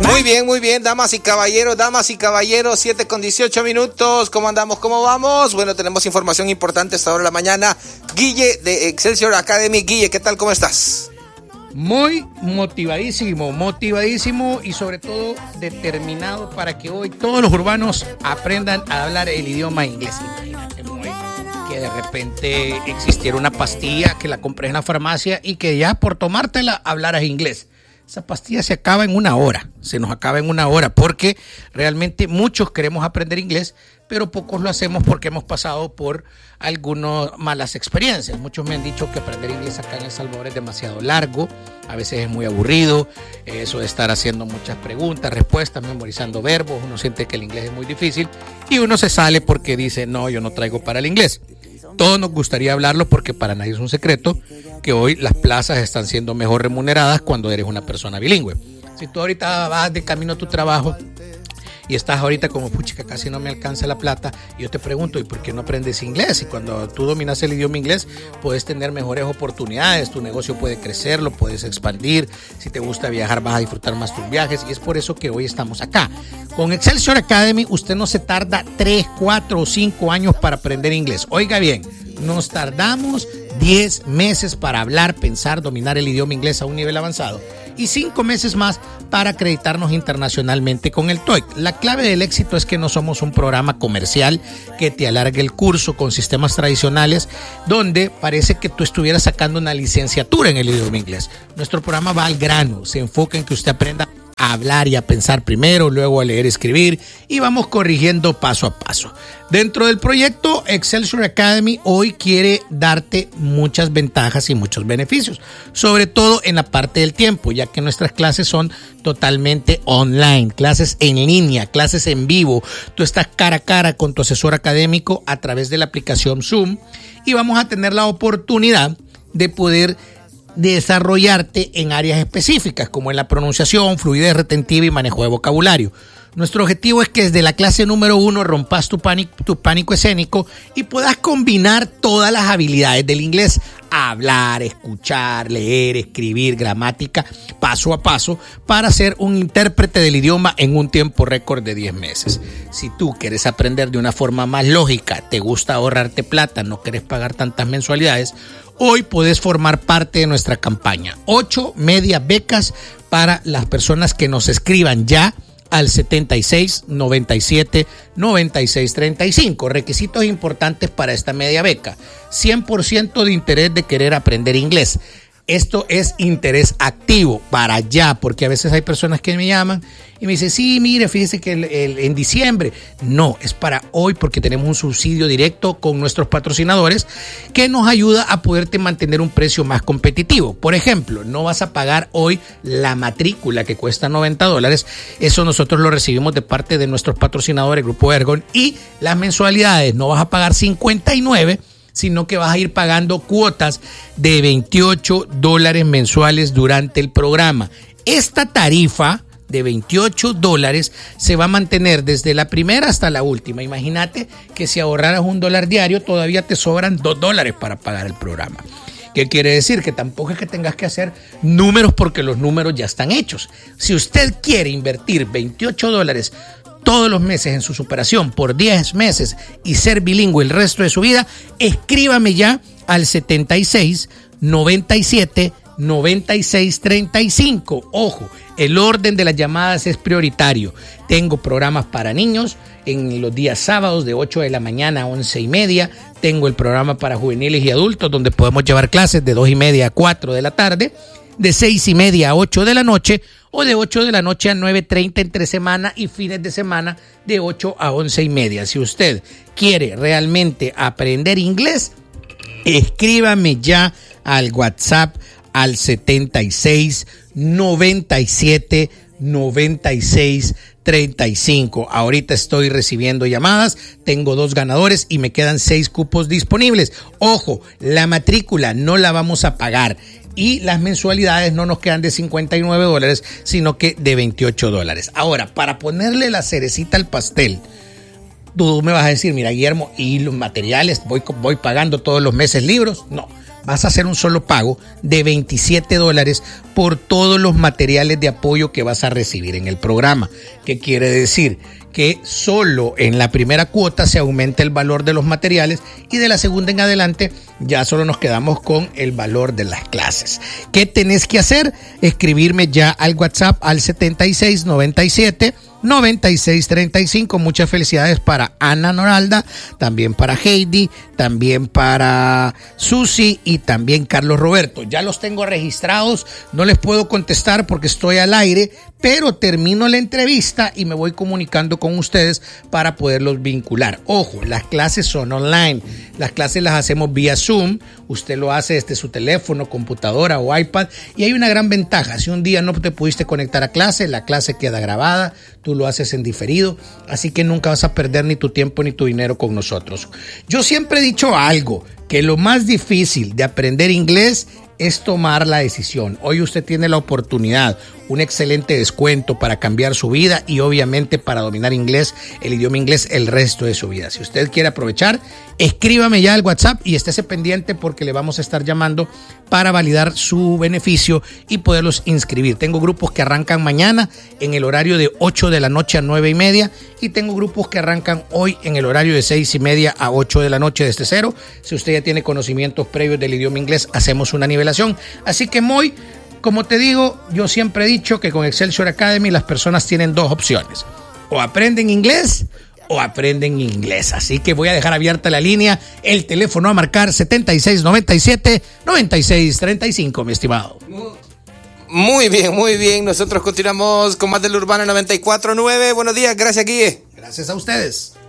Muy bien, damas y caballeros, 7:18. ¿Cómo andamos? ¿Cómo vamos? Bueno, tenemos información importante a esta hora de la mañana. Guille de Excelsior Academy. Guille, ¿qué tal? ¿Cómo estás? Muy motivadísimo y sobre todo determinado para que hoy todos los urbanos aprendan a hablar el idioma inglés. Imagínate, muy que de repente existiera una pastilla que la compré en la farmacia y que ya por tomártela hablaras inglés. Esa pastilla se acaba en una hora, porque realmente muchos queremos aprender inglés, pero pocos lo hacemos porque hemos pasado por algunas malas experiencias. Muchos me han dicho que aprender inglés acá en El Salvador es demasiado largo, a veces es muy aburrido, eso de estar haciendo muchas preguntas, respuestas, memorizando verbos, uno siente que el inglés es muy difícil y uno se sale porque dice, no, yo no traigo para el inglés. Todos nos gustaría hablarlo porque para nadie es un secreto que hoy las plazas están siendo mejor remuneradas cuando eres una persona bilingüe. Si tú ahorita vas de camino a tu trabajo y estás ahorita como, puchica, casi no me alcanza la plata, y yo te pregunto, ¿y por qué no aprendes inglés? Y cuando tú dominas el idioma inglés, puedes tener mejores oportunidades, tu negocio puede crecer, lo puedes expandir, si te gusta viajar vas a disfrutar más tus viajes, y es por eso que hoy estamos acá. Con Excelsior Academy, usted no se tarda 3, 4 o 5 años para aprender inglés. Oiga bien, nos tardamos 10 meses para hablar, pensar, dominar el idioma inglés a un nivel avanzado y 5 meses más para acreditarnos internacionalmente con el TOEIC. La clave del éxito es que no somos un programa comercial que te alargue el curso con sistemas tradicionales donde parece que tú estuvieras sacando una licenciatura en el idioma inglés. Nuestro programa va al grano, se enfoca en que usted aprenda a hablar y a pensar primero, luego a leer y escribir, y vamos corrigiendo paso a paso. Dentro del proyecto Excelsior Academy hoy quiere darte muchas ventajas y muchos beneficios, sobre todo en la parte del tiempo, ya que nuestras clases son totalmente online, clases en línea, clases en vivo. Tú estás cara a cara con tu asesor académico a través de la aplicación Zoom y vamos a tener la oportunidad de poder desarrollarte en áreas específicas como en la pronunciación, fluidez retentiva y manejo de vocabulario. Nuestro objetivo es que desde la clase número 1 rompas tu pánico escénico y puedas combinar todas las habilidades del inglés: hablar, escuchar, leer, escribir, gramática, paso a paso, para ser un intérprete del idioma en un tiempo récord de 10 meses. Si tú quieres aprender de una forma más lógica, te gusta ahorrarte plata, no quieres pagar tantas mensualidades, hoy puedes formar parte de nuestra campaña. 8 medias becas para las personas que nos escriban ya al 76 97 96 35. Requisitos importantes para esta media beca: 100% de interés de querer aprender inglés. Esto es interés activo para ya, porque a veces hay personas que me llaman y me dicen, sí, mire, fíjese que en diciembre. No, es para hoy porque tenemos un subsidio directo con nuestros patrocinadores que nos ayuda a poderte mantener un precio más competitivo. Por ejemplo, no vas a pagar hoy la matrícula que cuesta $90. Eso nosotros lo recibimos de parte de nuestros patrocinadores, Grupo Ergon, y las mensualidades no vas a pagar 59, sino que vas a ir pagando cuotas de $28 mensuales durante el programa. Esta tarifa de $28 se va a mantener desde la primera hasta la última. Imagínate que si ahorraras $1 diario, todavía te sobran $2 para pagar el programa. ¿Qué quiere decir? Que tampoco es que tengas que hacer números porque los números ya están hechos. Si usted quiere invertir $28 todos los meses en su superación por 10 meses y ser bilingüe el resto de su vida, escríbame ya al 76 97 96 35. Ojo, el orden de las llamadas es prioritario. Tengo programas para niños en los días sábados de 8 de la mañana a 11:30. Tengo el programa para juveniles y adultos donde podemos llevar clases de 2:30 a 4 de la tarde, de 6:30 a 8 de la noche, o de 8 de la noche a 9:30 entre semana, y fines de semana de 8 a 11:30. Si usted quiere realmente aprender inglés, escríbame ya al WhatsApp al 76 97 96 35. Ahorita estoy recibiendo llamadas, tengo 2 ganadores y me quedan 6 cupos disponibles. Ojo, la matrícula no la vamos a pagar y las mensualidades no nos quedan de $59, sino que de $28. Ahora, para ponerle la cerecita al pastel, tú me vas a decir, mira, Guillermo, ¿y los materiales? ¿Voy pagando todos los meses libros? No. vas a hacer un solo pago de $27 por todos los materiales de apoyo que vas a recibir en el programa. ¿Qué quiere decir? Que solo en la primera cuota se aumenta el valor de los materiales y de la segunda en adelante ya solo nos quedamos con el valor de las clases. ¿Qué tenés que hacer? Escribirme ya al WhatsApp al 7697-9635. Muchas felicidades para Ana Noralda, también para Heidi, también para Susi y también Carlos Roberto. Ya los tengo registrados, no les puedo contestar porque estoy al aire, pero termino la entrevista y me voy comunicando con ustedes para poderlos vincular. Ojo, las clases son online, las clases las hacemos vía Zoom, usted lo hace desde su teléfono, computadora o iPad, y hay una gran ventaja: si un día no te pudiste conectar a clase, la clase queda grabada, tú lo haces en diferido, así que nunca vas a perder ni tu tiempo ni tu dinero con nosotros. Yo siempre he dicho algo, que lo más difícil de aprender inglés es tomar la decisión. Hoy usted tiene la oportunidad, un excelente descuento para cambiar su vida y obviamente para dominar inglés, el idioma inglés, el resto de su vida. Si usted quiere aprovechar, escríbame ya al WhatsApp y estése pendiente porque le vamos a estar llamando para validar su beneficio y poderlos inscribir. Tengo grupos que arrancan mañana en el horario de 8 de la noche a 9:30 y tengo grupos que arrancan hoy en el horario de 6:30 a 8 de la noche desde cero. Si usted ya tiene conocimientos previos del idioma inglés, hacemos una nivelación. Así que muy, como te digo, yo siempre he dicho que con Excelsior Academy las personas tienen dos opciones: o aprenden inglés o aprenden inglés. Así que voy a dejar abierta la línea, el teléfono a marcar 7697-9635, mi estimado. Muy bien. Nosotros continuamos con más del Urbano 94.9. Buenos días, gracias, Guille. Gracias a ustedes.